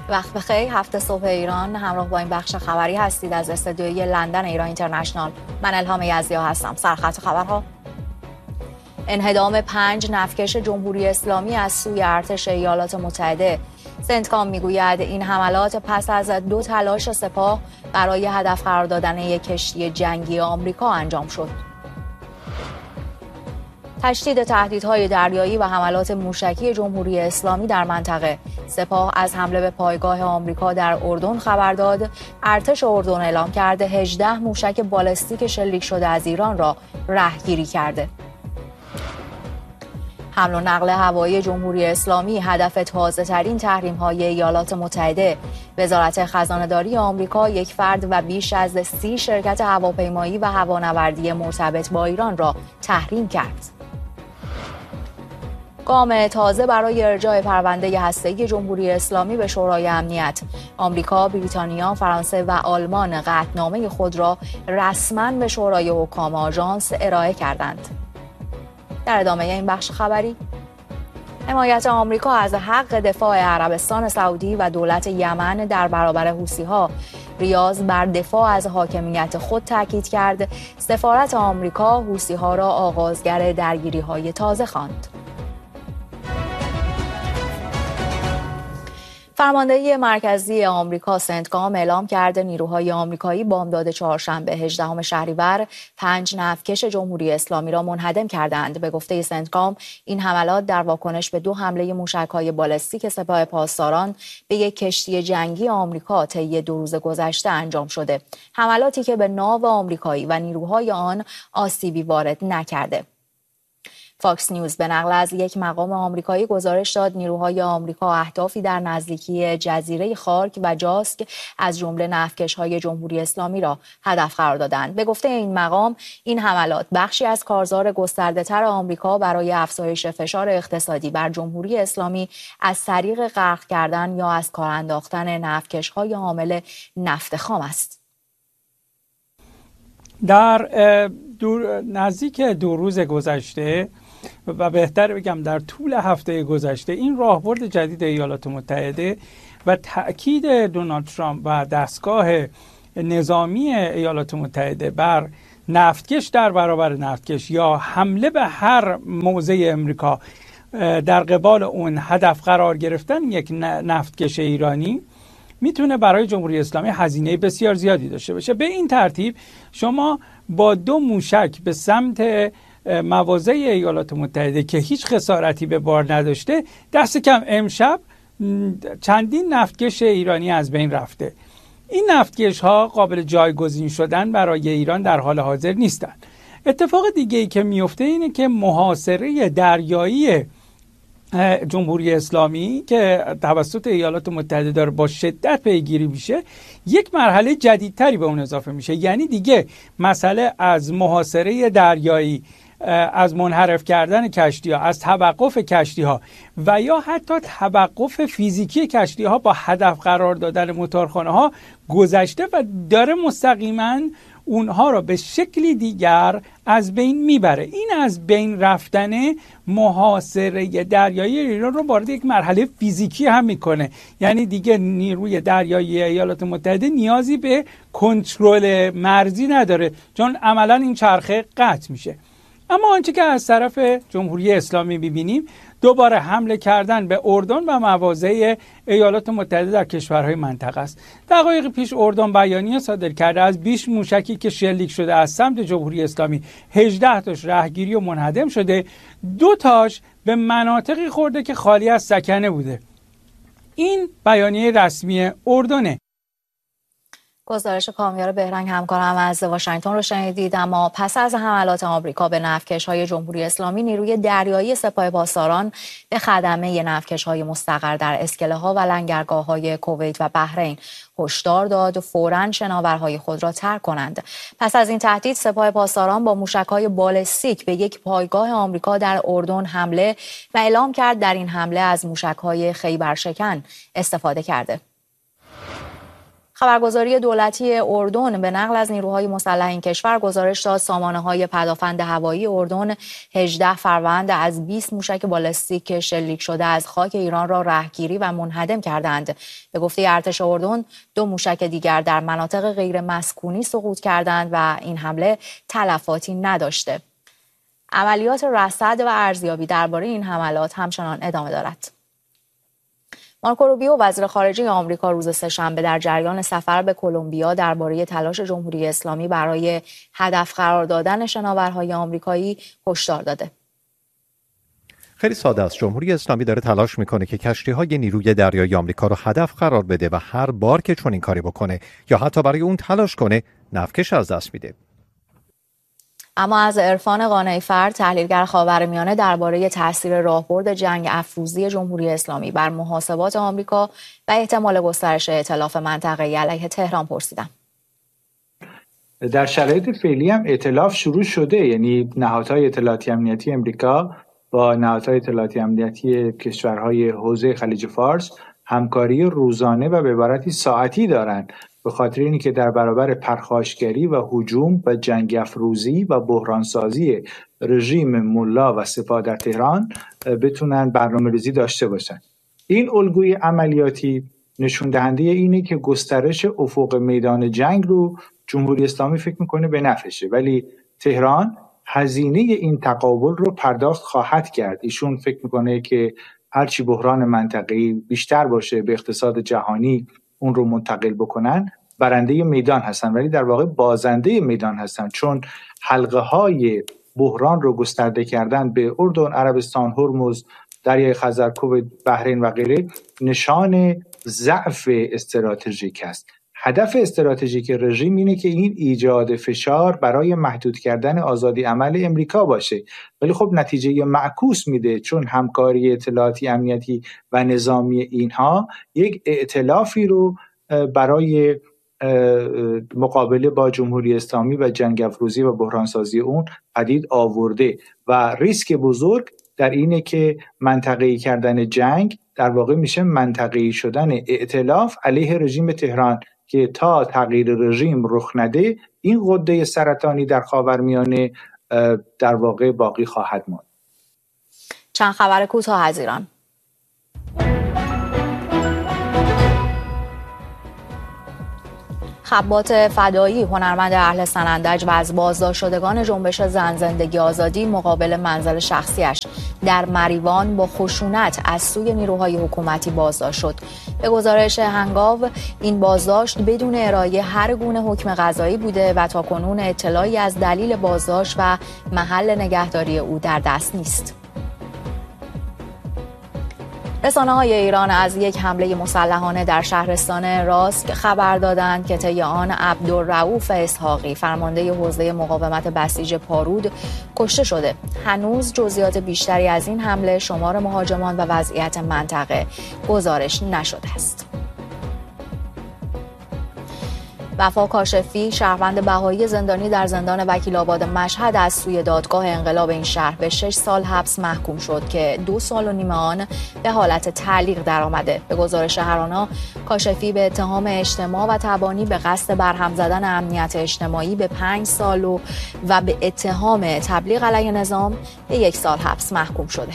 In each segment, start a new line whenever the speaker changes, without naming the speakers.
وقت بخیر. 7 صبح ایران، همراه با این بخش خبری هستید از استودیوی لندن ایران اینترنشنال. من الهام یزدیا هستم. سرخط خبرها: انهدام 5 نفتکش جمهوری اسلامی از سوی ارتش ایالات متحده. سنتکام میگوید این حملات پس از 2 تلاش سپاه برای هدف قرار دادن یک کشتی جنگی آمریکا انجام شد. تشدید تهدیدهای دریایی و حملات موشکی جمهوری اسلامی در منطقه. سپاه از حمله به پایگاه آمریکا در اردن خبر داد. ارتش اردن اعلام کرده 18 موشک بالستیک شلیک شده از ایران را رهگیری کرده. حمل و نقل هوایی جمهوری اسلامی هدف تازه‌ترین تحریم‌های ایالات متحده. وزارت خزانه‌داری آمریکا یک فرد و بیش از 30 شرکت هواپیمایی و هوانوردی مرتبط با ایران را تحریم کرد. گام تازه برای ارجاع پرونده هسته‌ای جمهوری اسلامی به شورای امنیت. آمریکا، بریتانیا، فرانسه و آلمان قطعنامه خود را رسما به شورای حکام آژانس ارائه کردند. در ادامه این بخش خبری: حمایت آمریکا از حق دفاع عربستان سعودی و دولت یمن در برابر حوثی‌ها. ریاض بر دفاع از حاکمیت خود تاکید کرد. سفارت آمریکا حوثی‌ها را آغازگر درگیری‌های تازه خواند. فرماندهی مرکزی آمریکا سنتکام اعلام کرده نیروهای آمریکایی بامداد چهارشنبه 18 شهریور 5 نفتکش جمهوری اسلامی را منهدم کردند. به گفته سنتکام این حملات در واکنش به 2 حمله موشک‌های بالستیک سپاه پاسداران به یک کشتی جنگی آمریکا طی 2 روز گذشته انجام شده. حملاتی که به ناو آمریکایی و نیروهای آن آسیبی وارد نکرده. فاکس نیوز به نقل از یک مقام آمریکایی گزارش داد نیروهای آمریکا اهدافی در نزدیکی جزیره خارک و جاسک از جمله نفتکش‌های جمهوری اسلامی را هدف قرار دادند. به گفته این مقام این حملات بخشی از کارزار گسترده‌تر آمریکا برای افزایش فشار اقتصادی بر جمهوری اسلامی از طریق غرق کردن یا از کار انداختن نفتکش‌های حامل نفت خام است.
در نزدیک 2 روز گذشته و بهتر بگم در طول هفته گذشته این راهبرد جدید ایالات متحده و تأکید دونالد ترامپ و دستگاه نظامی ایالات متحده بر نفتکش در برابر نفتکش یا حمله به هر موضع امریکا در قبال اون هدف قرار گرفتن یک نفتکش ایرانی میتونه برای جمهوری اسلامی هزینه بسیار زیادی داشته باشه. به این ترتیب شما با 2 موشک به سمت مواضع ایالات متحده که هیچ خسارتی به بار نداشته، دست کم امشب چندین نفتکش ایرانی از بین رفته. این نفتکش ها قابل جایگزین شدن برای ایران در حال حاضر نیستند. اتفاق دیگه ای که میفته اینه که محاصره دریایی جمهوری اسلامی که توسط ایالات متحده داره با شدت پیگیری میشه، یک مرحله جدیدتری به اون اضافه میشه. یعنی دیگه مسئله از محاصره دریایی، از منحرف کردن کشتی ها، از توقف کشتی ها و یا حتی توقف فیزیکی کشتی ها با هدف قرار دادن موتورخانه ها گذشته و داره مستقیما اونها را به شکلی دیگر از بین میبره. این از بین رفتن محاصره دریایی ایران رو وارد یک مرحله فیزیکی هم میکنه. یعنی دیگه نیروی دریایی ایالات متحده نیازی به کنترل مرزی نداره، چون عملا این چرخه قطع میشه. اما آنچه که از طرف جمهوری اسلامی میبینیم دوباره حمله کردن به اردن و مواضع ایالات متحده در کشورهای منطقه است. دقایق پیش اردن بیانیه صادر کرده از 20 موشکی که شلیک شده از سمت جمهوری اسلامی 18 تاش رهگیری و منهدم شده، 2 تاش به مناطقی خورده که خالی از سکنه بوده. این بیانیه رسمی اردنه.
گزارش کامیار بهرنگ همکارم از واشنگتن رو شنیدید. اما پس از حملات آمریکا به نفتکش‌های جمهوری اسلامی، نیروی دریایی سپاه پاسداران به خدمه نفتکش‌های مستقر در اسکله‌ها و لنگرگاه‌های کویت و بحرین هشدار داد و فوراً شناورهای خود را ترک کنند. پس از این تهدید، سپاه پاسداران با موشک‌های بالستیک به یک پایگاه آمریکا در اردن حمله و اعلام کرد در این حمله از موشک‌های خیبرشکن استفاده کرده. خبرگزاری دولتی اردن به نقل از نیروهای مسلح این کشور گزارش داد سامانه‌های پدافند هوایی اردن 18 فروند از 20 موشک بالستیک شلیک شده از خاک ایران را رهگیری و منهدم کردند. به گفته ارتش اردن 2 موشک دیگر در مناطق غیر مسکونی سقوط کردند و این حمله تلفاتی نداشته. عملیات رصد و ارزیابی درباره این حملات همچنان ادامه دارد. مارکو روبیو وزیر خارجه آمریکا روز سه‌شنبه در جریان سفر به کلمبیا درباره تلاش جمهوری اسلامی برای هدف قرار دادن شناورهای آمریکایی هشدار داده.
خیلی ساده است. جمهوری اسلامی داره تلاش میکنه که کشتی‌های نیروی دریایی آمریکا رو هدف قرار بده و هر بار که چنین کاری بکنه یا حتی برای اون تلاش کنه نفکش از دست میده.
اما از عرفان قانعی‌فر تحلیلگر خاورمیانه درباره تاثیر راهبرد جنگ افروزی جمهوری اسلامی بر محاسبات آمریکا و احتمال گسترش ائتلاف منطقه‌ای علیه تهران پرسیدم.
در شرایط فعلی هم ائتلاف شروع شده، یعنی نهادهای اطلاعاتی امنیتی آمریکا با نهادهای اطلاعاتی امنیتی کشورهای حوزه خلیج فارس همکاری روزانه و به عبارتی ساعتی دارند، به خاطر اینی که در برابر پرخاشگری و هجوم و جنگ افروزی و بحرانسازی رژیم ملا و سپاه در تهران بتونن برنامه‌ریزی داشته باشن. این الگوی عملیاتی نشون دهنده اینه که گسترش افق میدان جنگ رو جمهوری اسلامی فکر میکنه به نفعشه، ولی تهران هزینه این تقابل رو پرداخت خواهد کرد. ایشون فکر میکنه که هرچی بحران منطقه‌ای بیشتر باشه به اقتصاد جهانی اون رو منتقل بکنن، برنده میدان هستن، ولی در واقع بازنده میدان هستن، چون حلقه های بحران رو گسترده کردن به اردن، عربستان، هرمز، دریای خزر، کویت، بحرین و غیره نشان ضعف استراتژیک است. هدف استراتژیک رژیم اینه که این ایجاد فشار برای محدود کردن آزادی عمل امریکا باشه، ولی خب نتیجه معکوس میده، چون همکاری اطلاعاتی امنیتی و نظامی اینها یک ائتلافی رو برای مقابله با جمهوری اسلامی و جنگ افروزی و بحرانسازی اون پدید آورده و ریسک بزرگ در اینه که منطقه‌ای کردن جنگ در واقع میشه منطقه‌ای شدن ائتلاف علیه رژیم تهران که تا تغییر رژیم رخ نده این غده سرطانی در خاورمیانه در واقع باقی خواهد ماند.
چند خبر کوتاه از ایران. خبات فدایی هنرمند اهل سنندج و از بازداشت شدگان جنبش زن زندگی آزادی مقابل منزل شخصیش در مریوان با خشونت از سوی نیروهای حکومتی بازداشت شد. به گزارش هنگاو این بازداشت بدون ارائه هر گونه حکم قضایی بوده و تاکنون اطلاعی از دلیل بازداشت و محل نگهداری او در دست نیست. رسانه‌های ایران از یک حمله مسلحانه در شهرستان راسک خبر دادند که طی آن عبدالرؤوف اسحاقی فرمانده حوزه مقاومت بسیج پارود کشته شده. هنوز جزئیات بیشتری از این حمله، شمار مهاجمان و وضعیت منطقه گزارش نشده است. وفا کاشفی شهروند بهایی زندانی در زندان وکیل‌آباد مشهد از سوی دادگاه انقلاب این شهر به 6 سال حبس محکوم شد که 2 سال و نیم آن به حالت تعلیق درآمده. به گزارش هرانا کاشفی به اتهام اجتماع و تبانی به قصد برهم زدن امنیت اجتماعی به 5 سال و به اتهام تبلیغ علیه نظام به 1 سال حبس محکوم شده.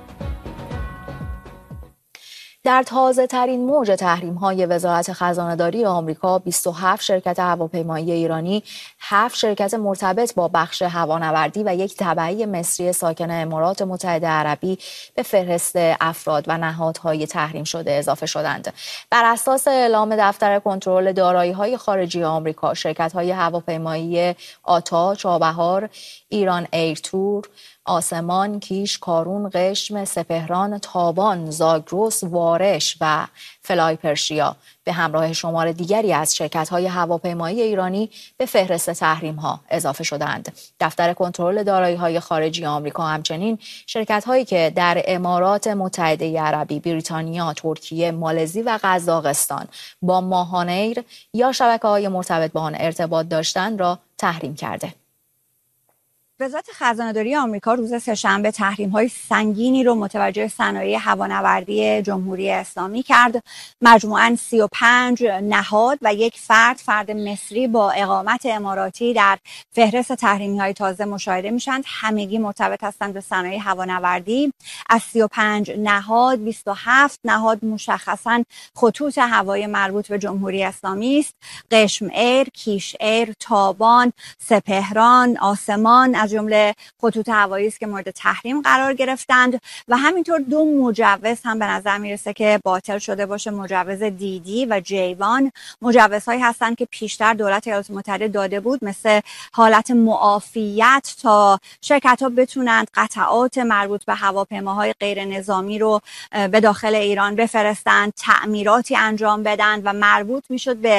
در تازه ترین موج تحریم های وزارت خزانه‌داری آمریکا 27 شرکت هواپیمایی ایرانی، 7 شرکت مرتبط با بخش هوانوردی و یک تبعی مصری ساکن امارات متحده عربی به فهرست افراد و نهادهای تحریم شده اضافه شدند. بر اساس اعلام دفتر کنترل دارایی‌های خارجی آمریکا، شرکت‌های هواپیمایی آتا، چابهار، ایران ایرتور، آسمان، کیش، کارون، قشم، سپهران، تابان، زاگرس، وارش و فلای پرشیا به همراه شمار دیگری از شرکت‌های هواپیمایی ایرانی به فهرست تحریم‌ها اضافه شدند. دفتر کنترل دارایی‌های خارجی آمریکا همچنین شرکت‌هایی که در امارات متحده عربی، بریتانیا، ترکیه، مالزی و قزاقستان با ماهانیر یا شبکه‌های مرتبط با آن ارتباط داشتند را تحریم کرده.
وزارت خزانه‌داری آمریکا روز سه‌شنبه تحریم‌های سنگینی رو متوجه صنایع هوانوردی جمهوری اسلامی کرد. مجموعاً 35 نهاد و یک فرد مصری با اقامت اماراتی در فهرست تحریمی‌های تازه مشاهده میشن. همگی مرتبط هستند به صنایع هوانوردی. از 35 نهاد 27 نهاد مشخصاً خطوط هوایی مربوط به جمهوری اسلامی است. قشم ایر، کیش ایر، تابان، سپهران، آسمان از جمله خطوط هوایی است که مورد تحریم قرار گرفتند و همینطور 2 مجوز هم به نظر میرسه که باطل شده باشه. مجوز دیدی و جیوان مجوزهایی هستند که پیشتر دولت ایالات متحده داده بود، مثل حالت معافیت تا شرکت‌ها بتونند قطعات مربوط به هواپیماهای غیر نظامی رو به داخل ایران بفرستند، تعمیراتی انجام بدن و مربوط میشد به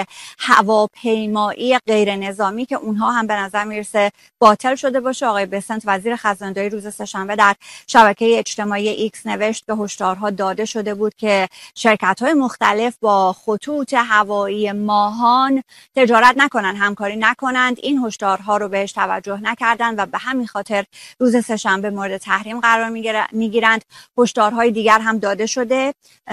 هواپیمایی غیر نظامی که اونها هم به نظر میرسه باطل شده باشه. آقای بسنت وزیر خزانه‌داری روز سه‌شنبه در شبکه اجتماعی ایکس نوشت که هشدارها داده شده بود که شرکت‌های مختلف با خطوط هوایی ماهان تجارت نکنن، همکاری نکنند. این هشدارها رو بهش توجه نکردند و به همین خاطر روز سه‌شنبه مورد تحریم قرار میگیرند. هشدارهای دیگر هم داده شده.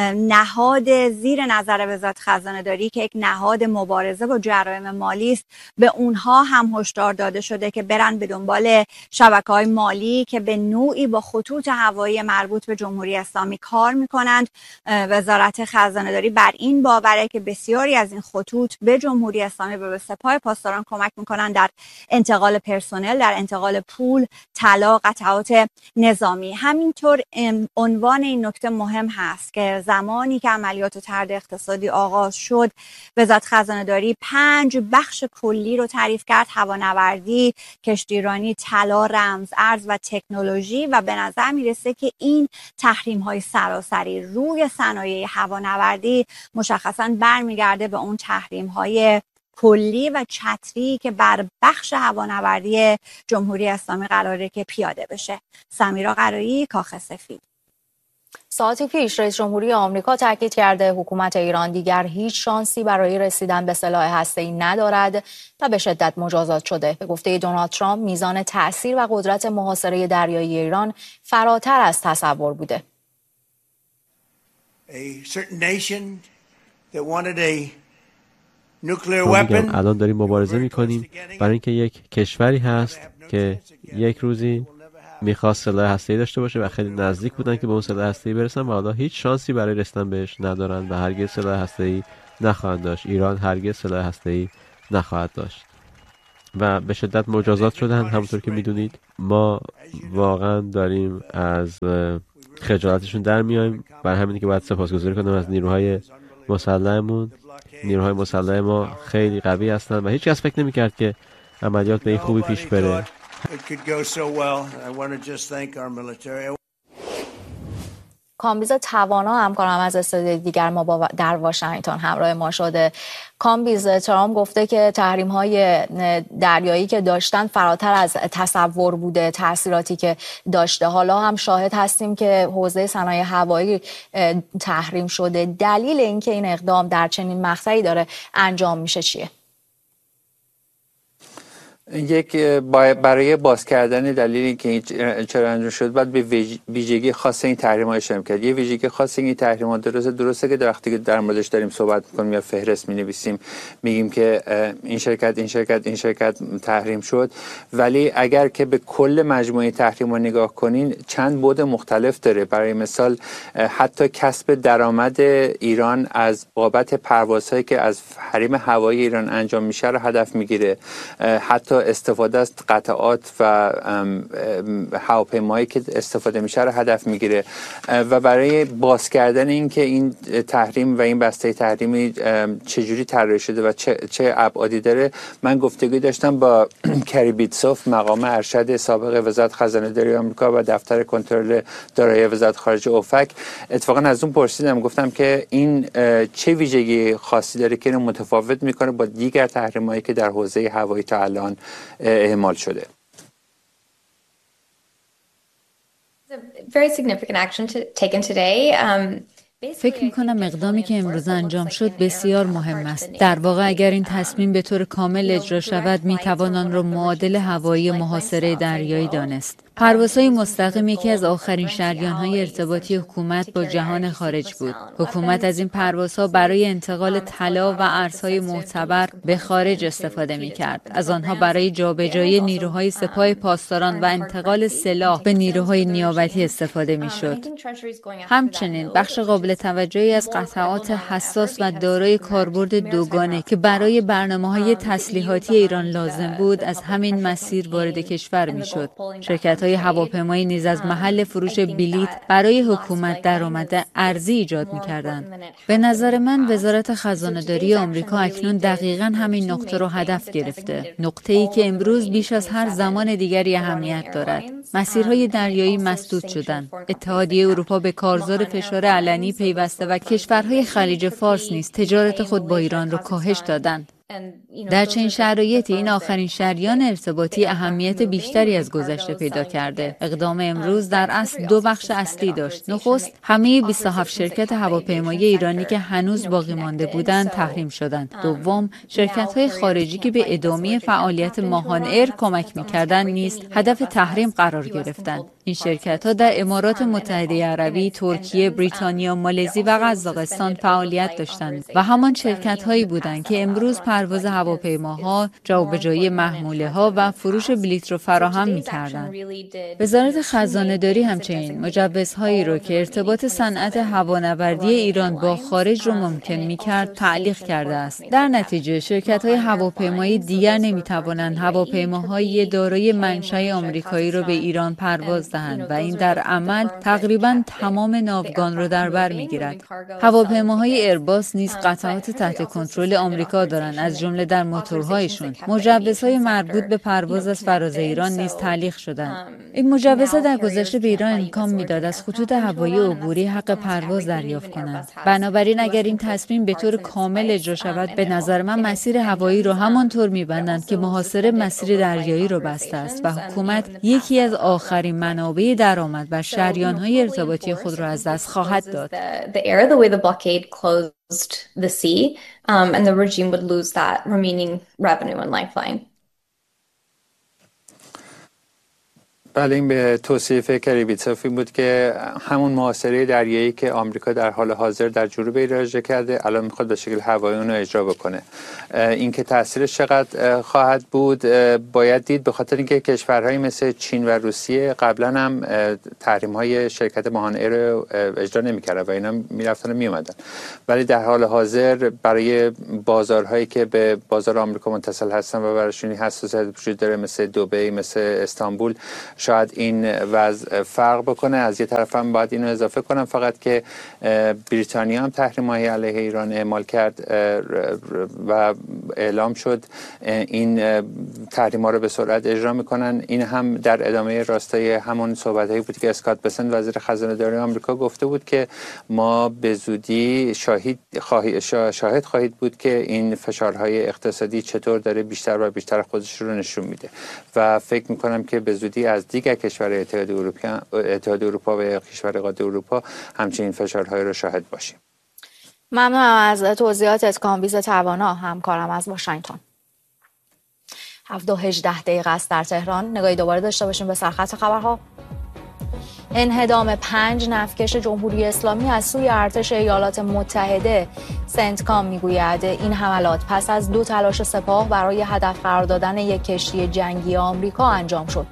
نهاد زیر نظر وزارت خزانه‌داری که یک نهاد مبارزه با جرایم مالی است، به اونها هم هشدار داده شده که برن به دنبال شبکه‌های مالی که به نوعی با خطوط هوایی مربوط به جمهوری اسلامی کار میکنند. وزارت خزانه‌داری بر این باوره که بسیاری از این خطوط به جمهوری اسلامی و به سپاه پاسداران کمک میکنند در انتقال پرسنل، در انتقال پول، طلا، قطعات نظامی. همینطور عنوان این نکته مهم هست که زمانی که عملیات طرد اقتصادی آغاز شد، وزارت خزانه‌داری 5 بخش کلی رو تعریف کرد: هوانوردی، کشتیرانی، طلا، رمز ارز و تکنولوژی. و به نظر میرسه که این تحریم‌های سراسری روی صنایع هوانوردی مشخصاً برمیگرده به اون تحریم‌های کلی و چتری که بر بخش هوانوردی جمهوری اسلامی قراره که پیاده بشه. سمیرا قرایی، کاخ سفید.
ساعتی پیش رئیس جمهوری آمریکا تاکید کرده حکومت ایران دیگر هیچ شانسی برای رسیدن به سلاح هسته‌ای ندارد و به شدت مجازات شده. به گفته دونالد ترامپ میزان تأثیر و قدرت محاصره دریایی ایران فراتر از تصور بوده.
الان داریم مبارزه می‌کنیم برای اینکه یک کشوری هست که یک روزی میخواست سلاح هسته‌ای داشته باشه و خیلی نزدیک بودن که به اون سلاح هسته‌ای برسن و حالا هیچ شانسی برای رسیدن بهش ندارن و هرگز سلاح هسته‌ای نخواهند داشت. ایران هرگز سلاح هسته‌ای نخواهد داشت و به شدت مجازات شدن. همونطور که میدونید ما واقعا داریم از خجالتشون در میایم. برای همینه که باید سپاسگزاری کنم از نیروهای مسلحمون. نیروهای مسلح ما خیلی قوی هستن و هیچ کس فکر نمی‌کرد که عملیات به این خوبی پیش بره.
کامبیز توانا همکارم از استودیوی دیگر ما در واشنگتن همراه ما شده. کامبیز، ترامپ گفته که تحریم‌های دریایی که داشتن فراتر از تصور بوده، تأثیراتی که داشته. حالا هم شاهد هستیم که حوزه صنایع هوایی تحریم شده. دلیل اینکه این اقدام در چنین مقطعی داره انجام میشه چیه؟
برای باز کردن دلیلی که چرا انجام شد باید به ویژگی خاص این تحریم‌ها اشاره کرد. یه ویژگی خاص این تحریم‌ها درسته که وقتی که در موردش داریم صحبت می‌کنیم یا فهرست می‌نویسیم میگیم که این شرکت تحریم شد، ولی اگر که به کل مجموعه تحریم‌ها نگاه کنین چند بعد مختلف داره. برای مثال حتی کسب درآمد ایران از بابت پروازهایی که از حریم هوایی ایران انجام میشه رو هدف میگیره. حتی استفاده از قطعات و هواپیمایی که استفاده میشه رو هدف میگیره و برای باز کردن این که این تحریم و این بسته تحریمی چجوری طراحی شده و چه ابعادی داره، من گفتگوی داشتم با کری بیتسوف، مقام ارشد سابق وزارت خزانه‌داری آمریکا و دفتر کنترل دارایی وزارت خارجه اوفک. اتفاقا از اون پرسیدم، گفتم که این چه ویژگی خاصی داره که اینو متفاوت میکنه با دیگر تحریمایی که در حوزه هوایی تا الان اعمال شده.
Very significant action taken today. فکر می‌کنم اقدامی که امروز انجام شد بسیار مهم است. در واقع اگر این تصمیم به طور کامل اجرا شود می‌توان آن را معادل هوایی محاصره دریایی دانست. پروازهای مستقیم یکی از آخرین شریان‌های ارتباطی حکومت با جهان خارج بود. حکومت از این پروازها برای انتقال طلا و ارزهای معتبر به خارج استفاده می‌کرد. از آنها برای جابجایی نیروهای سپاه پاسداران و انتقال سلاح به نیروهای نیابتی استفاده می‌شد. همچنین بخش قابل توجهی از قطعات حساس و دارای کاربرد دوگانه که برای برنامه‌های تسلیحاتی ایران لازم بود از همین مسیر وارد کشور می‌شد. شرکت‌های هواپیمایی نیز از محل فروش بلیط برای حکومت درآمد ارزی ایجاد می‌کردند. به نظر من وزارت خزانه‌داری آمریکا اکنون دقیقاً همین نقطه رو هدف گرفته. نقطه‌ای که امروز بیش از هر زمان دیگری اهمیت دارد. مسیرهای دریایی مسدود شدند. اتحادیه اروپا به کارزار فشار علنی پیوسته و کشورهای خلیج فارس نیز تجارت خود با ایران را کاهش دادند. در چنین شرایطی این آخرین شریان ارتباطی اهمیت بیشتری از گذشته پیدا کرده. اقدام امروز در اصل دو بخش اصلی داشت. نخست همه 27 شرکت هواپیمایی ایرانی که هنوز باقی مانده بودند تحریم شدند. دوم شرکت‌های خارجی که به ادامه فعالیت ماهان ایر کمک می‌کردند نیز هدف تحریم قرار گرفتند. این شرکت‌ها در امارات متحده عربی، ترکیه، بریتانیا، مالزی و قزاقستان فعالیت داشتند و همان شرکت‌هایی بودند که امروز پرواز هواپیماها، جابجایی محموله‌ها و فروش بلیط را فراهم می‌کردند. وزارت خزانه‌داری همچنین مجوزهایی را که ارتباط صنعت هوانوردی ایران با خارج را ممکن می‌کرد تعلیق کرده است. در نتیجه شرکت‌های هواپیمایی دیگر نمی‌توانند هواپیماهای دارای منشأ آمریکایی را به ایران پرواز دهند و این در عمل تقریباً تمام ناوگان را در بر می‌گیرد. هواپیماهای ایرباس نیز قطعات تحت کنترل آمریکا دارند، از جمله در موتورهایشون. مجوزهای مربوط به پرواز از فراز ایران نیز تعلیق شدند. این مجوزها در گذشته به ایران امکان میداد از خطوط هوایی عبوری حق پرواز دریافت کنند. بنابراین اگر این تصمیم به طور کامل اجرا شود، به نظر من مسیر هوایی را همانطور می‌بندند که محاصره مسیر دریایی را بسته است و حکومت یکی از آخرین منابع درآمد و شریان‌های ارتباطی خود را از دست خواهد داد.
The sea, and the regime would lose that remaining revenue and lifeline.
بله، این به توصیف کریبیتسوف این بود که همون محاصره دریایی که آمریکا در حال حاضر در جنوب ایران اجرا کرده الان میخواد به شکل هوایی اون رو اجرا بکنه. اینکه تاثیرش چقدر خواهد بود باید دید، به خاطر اینکه کشورهایی مثل چین و روسیه قبلا هم تحریم‌های شرکت ماهان ایر رو اجرا نمی‌کردن و اینا میرفتن و میومدن، ولی در حال حاضر برای بازارهایی که به بازار آمریکا متصل هستن و براشون حساسیت وجود داره مثل دبی، مثل استانبول، شاید این وضع فرق بکنه. از یه طرف هم باید اینو اضافه کنم فقط که بریتانیا هم تحریم‌های علیه ایران اعمال کرد و اعلام شد این تحریم‌ها رو به سرعت اجرا میکنن. این هم در ادامه راستای همون صحبت‌هایی بود که اسکات بسنت وزیر خزانه‌داری آمریکا گفته بود که ما به زودی شاهد خواهید بود که این فشارهای اقتصادی چطور داره بیشتر و بیشتر خودش رو نشون میده و فکر میکنم که به زودی از دیگر کشورهای اتحاد اروپا و کشورهای قاره اروپا همچنین فشارهای رو شاهد باشیم.
ممنونم از توضیحاتت کامبیز توانا، همکارم از واشنگتن. 7:18 است در تهران. نگاهی دوباره داشته باشیم به سرخط خبرها. انهدام 5 نفتکش جمهوری اسلامی از سوی ارتش ایالات متحده. سنتکام میگوید این حملات پس از 2 تلاش سپاه برای هدف قرار دادن یک کشتی جنگی آمریکا انجام شد.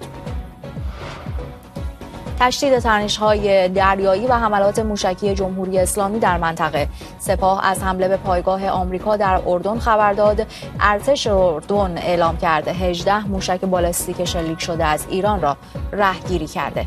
تشدید تنش‌های دریایی و حملات موشکی جمهوری اسلامی در منطقه. سپاه از حمله به پایگاه آمریکا در اردن خبر داد. ارتش اردن اعلام کرده 18 موشک بالستیک شلیک شده از ایران را رهگیری کرده.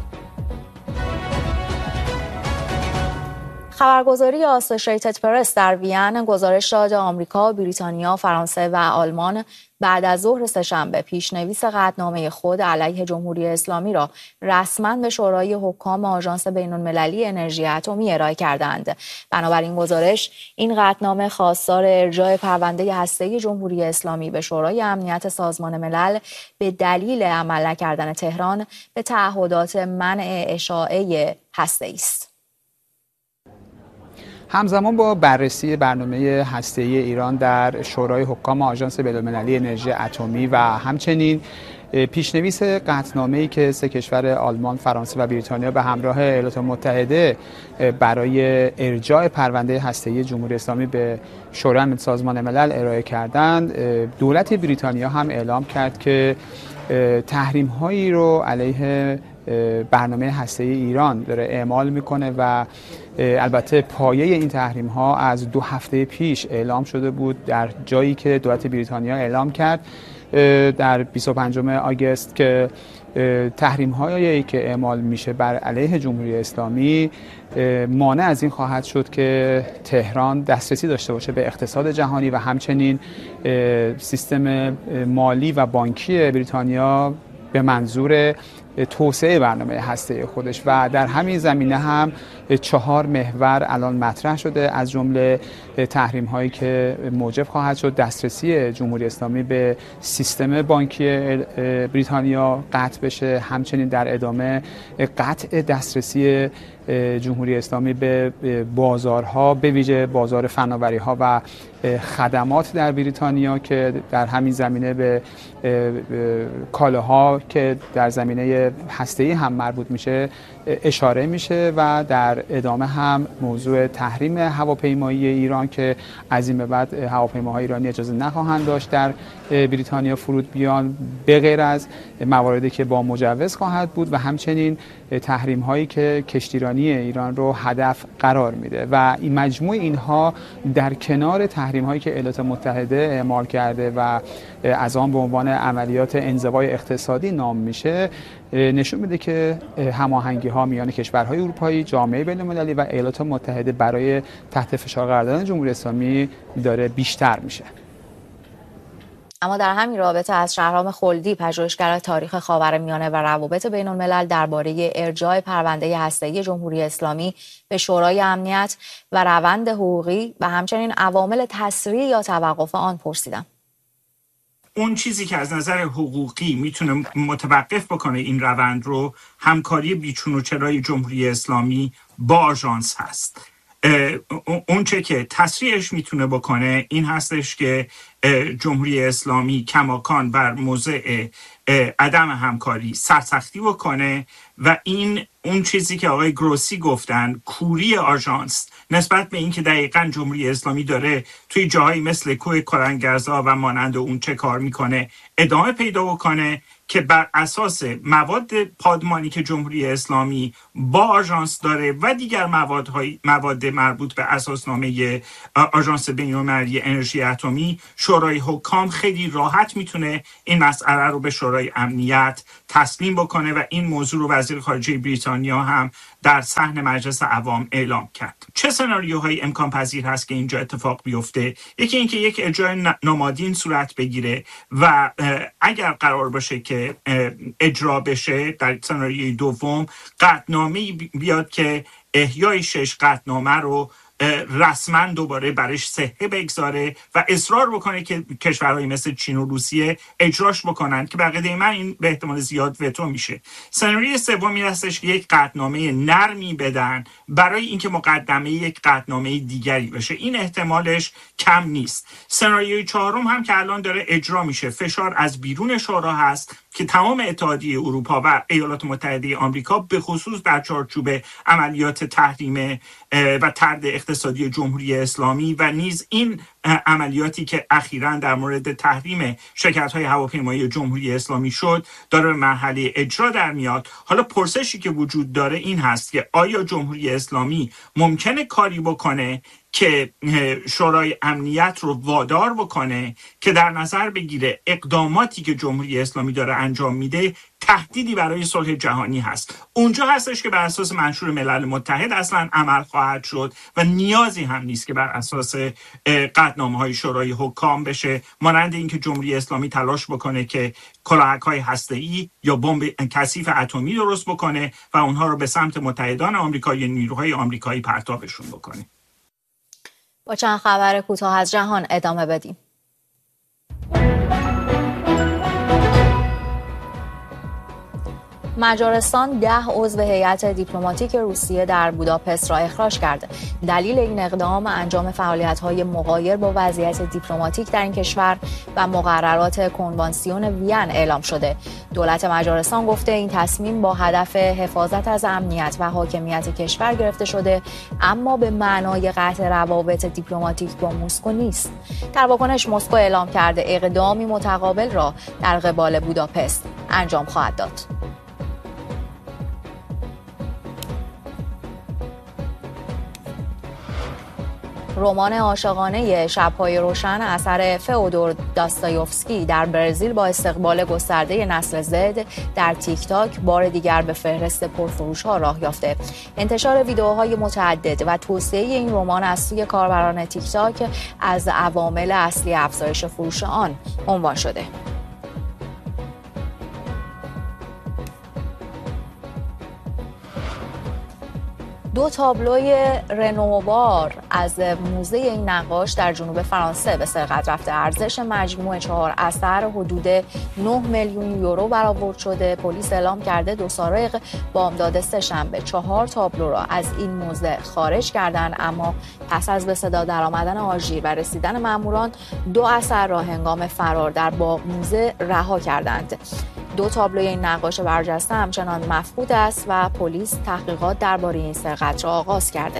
خبرگزاری آسوشیتد پرس در وین گزارش داد آمریکا، بریتانیا، فرانسه و آلمان بعد از ظهر سه‌شنبه پیشنویس قطعنامه خود علیه جمهوری اسلامی را رسما به شورای حکام آژانس بین‌المللی انرژی اتمی ارائه کردند. بنابراین گزارش این قطعنامه خواستار ارجاع پرونده هسته‌ای جمهوری اسلامی به شورای امنیت سازمان ملل به دلیل عمل نکردن تهران به تعهدات منع اشاعه هسته‌ای است.
همزمان با بررسی برنامه هسته‌ای ایران در شورای حکام آژانس بین‌المللی انرژی اتمی و همچنین پیشنویس قطعنامه‌ای که سه کشور آلمان، فرانسه و بریتانیا به همراه ایالات متحده برای ارجاع پرونده هسته‌ای جمهوری اسلامی به شورای امنیت سازمان ملل ارائه کردند، دولت بریتانیا هم اعلام کرد که تحریم‌هایی رو علیه برنامه هسته‌ای ایران داره اعمال میکنه و البته پایه این تحریم‌ها از 2 هفته پیش اعلام شده بود، در جایی که دولت بریتانیا اعلام کرد در 25 آگوست که تحریم‌هایی که اعمال میشه بر علیه جمهوری اسلامی مانع از این خواهد شد که تهران دسترسی داشته باشه به اقتصاد جهانی و همچنین سیستم مالی و بانکی بریتانیا به منظور توسعه برنامه هسته خودش. و در همین زمینه هم 4 محور الان مطرح شده، از جمله تحریم هایی که موجب خواهد شد دسترسی جمهوری اسلامی به سیستم بانکی بریتانیا قطع بشه، همچنین در ادامه قطع دسترسی جمهوری اسلامی به بازارها، به ویژه بازار فناوری ها و خدمات در بریتانیا که در همین زمینه به کالاها که در زمینه هسته‌ای هم مربوط میشه اشاره میشه و در ادامه هم موضوع تحریم هواپیمایی ایران که از این به بعد هواپیماهای ایرانی اجازه نخواهند داشت در بریتانیا فرود بیان به غیر از مواردی که با مجوز خواهد بود و همچنین تحریم هایی که کشتیرانی ایران رو هدف قرار میده و این مجموع اینها در کنار تحریم هایی که ایالات متحده اعمال کرده و از آن به عنوان عملیات انزوای اقتصادی نام میشه نشون میده که هماهنگی ها میان کشورهای اروپایی، جامعه بین‌المللی و ایالات متحده برای تحت فشار قرار دادن جمهوری اسلامی داره بیشتر میشه.
اما در همین رابطه از شهرام خلدی، پژوهشگر تاریخ خاورمیانه و روابط بین‌الملل درباره ارجاع پرونده هسته‌ای جمهوری اسلامی به شورای امنیت و روند حقوقی و همچنین عوامل تسریع یا توقف آن پرسیدم.
اون چیزی که از نظر حقوقی میتونه متوقف بکنه این روند رو همکاری بیچون و چرای جمهوری اسلامی با آژانس هست. اون چه که تسریعش میتونه بکنه این هستش که جمهوری اسلامی کماکان بر موضع عدم همکاری سرسختی بکنه و این اون چیزی که آقای گروسی گفتن کوری آژانس نسبت به اینکه دقیقاً جمهوری اسلامی داره توی جاهایی مثل کوه کلنگرزا و مانند اون چه کار میکنه ادامه پیدا بکنه که بر اساس مواد پادمانی که جمهوری اسلامی با آژانس داره و دیگر مواد مربوط به اساسنامه آژانس بین‌المللی انرژی اتمی، شورای حکام خیلی راحت میتونه این مسئله رو به شورای امنیت تسلیم بکنه و این موضوع رو وزیر خارجه بریتانیا هم در صحن مجلس عوام اعلام کرد. چه سناریوهایی امکان پذیر هست که اینجا اتفاق بیفته؟ یکی اینکه یک اجرای نمادین صورت بگیره و اگر قرار باشه که اجرا بشه در سناریوی دوم قطعنامه‌ای بیاد که احیای 6 قطعنامه رو رسما دوباره برش صحه بگذاره و اصرار بکنه که کشورهای مثل چین و روسیه اجراش بکنن که بقیده من این به احتمال زیاد وتو میشه. سناریوی سومی هستش که یک قطعنامه نرمی بدن برای اینکه مقدمه یک قطعنامه دیگری بشه. این احتمالش کم نیست. سناریوی چهارم هم که الان داره اجرا میشه، فشار از بیرون شورا هست که تمام اتحادیه اروپا و ایالات متحده آمریکا به خصوص در چارچوب عملیات تحریم و طرد اقتصادی جمهوری اسلامی و نیز این عملیاتی که اخیراً در مورد تحریم شرکت‌های هواپیمایی جمهوری اسلامی شد داره به مرحله اجرا در میاد. حالا پرسشی که وجود داره این هست که آیا جمهوری اسلامی ممکنه کاری بکنه که شورای امنیت رو وادار بکنه که در نظر بگیره اقداماتی که جمهوری اسلامی داره انجام میده تهدیدی برای صلح جهانی هست. اونجا هستش که بر اساس منشور ملل متحد اصلا عمل خواهد شد و نیازی هم نیست که بر اساس قطعنامه‌های شورای حکام بشه، مانند اینکه جمهوری اسلامی تلاش بکنه که کلاهک‌های هسته‌ای یا بمب کثیف اتمی درست بکنه و اونها رو به سمت متحدان آمریکایی، نیروهای آمریکایی پرتابشون بکنه.
با چند خبر کوتاه از جهان ادامه بدیم. مجارستان 10 عضو هیئت دیپلماتیک روسیه در بوداپست را اخراج کرد. دلیل این اقدام انجام فعالیت‌های مغایر با وضعیت دیپلماتیک در این کشور و مقررات کنوانسیون وین اعلام شده. دولت مجارستان گفته این تصمیم با هدف حفاظت از امنیت و حاکمیت کشور گرفته شده، اما به معنای قطع روابط دیپلماتیک با مسکو نیست. در واکنش مسکو اعلام کرده اقدامی متقابل را در قبال بوداپست انجام خواهد داد. رمان عاشقانه شب‌های روشن اثر فئودور داستایوفسکی در برزیل با استقبال گسترده نسل زد در تیک تاک بار دیگر به فهرست پرفروش‌ها راه یافته. انتشار ویدئوهای متعدد و توسعه این رمان از سوی کاربران تیک تاک از عوامل اصلی افزایش فروش آن عنوان شده. دو تابلوی رنوبار از موزه این نقاش در جنوب فرانسه به سرقت رفته. ارزش مجموع 4 اثر حدود 9 میلیون یورو برآورد شده. پلیس اعلام کرده 2 سارق بامداد سه‌شنبه 4 تابلو را از این موزه خارج کردند، اما پس از به صدا درآمدن آژیر و رسیدن ماموران 2 اثر را هنگام فرار در باغ موزه رها کردند. 2 تابلوی این نقاش برجسته همچنان مفقود است و پلیس تحقیقات درباره این سرقت را آغاز کرده.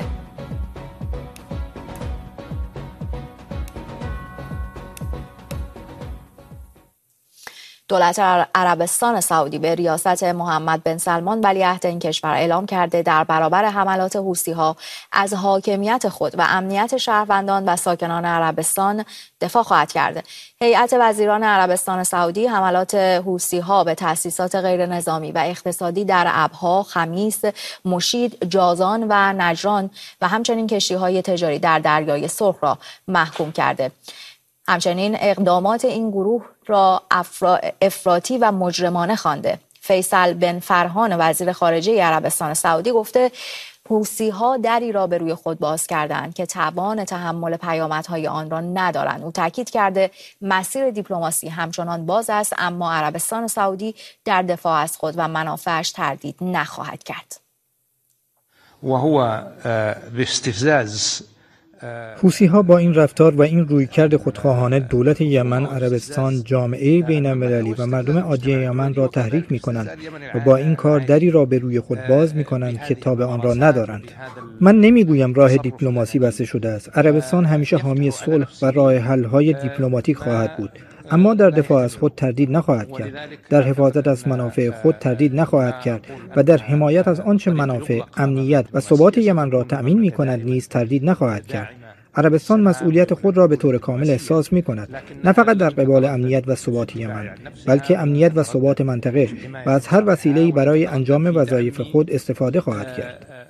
دولت عربستان سعودی به ریاست محمد بن سلمان ولیعهد این کشور اعلام کرده در برابر حملات حوثی‌ها از حاکمیت خود و امنیت شهروندان و ساکنان عربستان دفاع خواهد کرد. هیئت وزیران عربستان سعودی حملات حوثی‌ها به تأسیسات غیر نظامی و اقتصادی در ابها، خمیس، مشید، جازان و نجران و همچنین کشتی‌های تجاری در دریای سرخ را محکوم کرده. همچنین اقدامات این گروه را افراطی و مجرمانه خوانده. فیصل بن فرحان وزیر خارجه عربستان سعودی گفته حوثی‌ها دری را به روی خود باز کردند که توان تحمل پیامدهای آن را ندارند. او تاکید کرده مسیر دیپلماسی همچنان باز است، اما عربستان سعودی در دفاع از خود و منافعش تردید نخواهد کرد.
وهو باستفزاز
حوثی‌ها با این رفتار و این رویکرد خودخواهانه دولت یمن، عربستان، جامعه بین‌المللی و مردم عادی یمن را تحریک می‌کنند و با این کار دری را به روی خود باز می‌کنند که تاب آن را ندارند. من نمی‌گویم راه دیپلماسی بسته شده است. عربستان همیشه حامی صلح و راه حل‌های دیپلماتیک خواهد بود، اما در دفاع از خود تردید نخواهد کرد، در حفاظت از منافع خود تردید نخواهد کرد و در حمایت از آنچه منافع، امنیت و ثبات یمن را تأمین می‌کند نیز تردید نخواهد کرد. عربستان مسئولیت خود را به طور کامل احساس می‌کند، نه فقط در قبال امنیت و ثبات یمن، بلکه امنیت و ثبات منطقه و از هر وسیله‌ای برای انجام وظایف خود استفاده خواهد کرد.